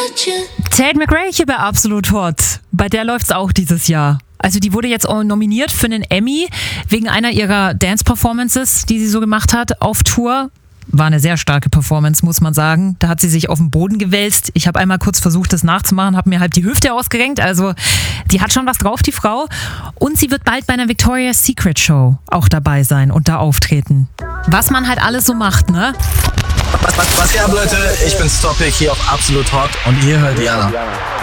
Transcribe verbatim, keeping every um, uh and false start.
Tate McRae hier bei Absolut Hot. Bei der läuft's auch dieses Jahr. Also die wurde jetzt auch nominiert für einen Emmy wegen einer ihrer Dance-Performances, die sie so gemacht hat auf Tour. War eine sehr starke Performance, muss man sagen. Da hat sie sich auf den Boden gewälzt. Ich habe einmal kurz versucht, das nachzumachen, habe mir halb die Hüfte ausgerenkt. Also die hat schon was drauf, die Frau. Und sie wird bald bei einer Victoria's Secret Show auch dabei sein und da auftreten. Was man halt alles so macht, ne? Was, was, was geht ab, Leute? Ich bin Topic hier auf Absolut Hot und ihr hört Jana.